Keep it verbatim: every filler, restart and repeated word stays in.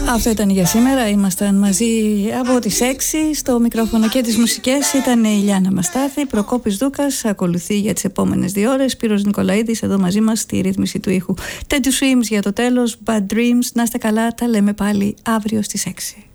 Αυτό ήταν για σήμερα. Ήμασταν μαζί από τις έξι. Στο μικρόφωνο και τις μουσικές ήταν η Ιλιάνα Μαστάθη. Προκόπης Δούκας ακολουθεί για τις επόμενες δύο ώρες. Σπύρος Νικολαίδης εδώ μαζί μας στη ρύθμιση του ήχου. Teddy Swims για το τέλος. Bad Dreams. Να είστε καλά. Τα λέμε πάλι αύριο στις έξι.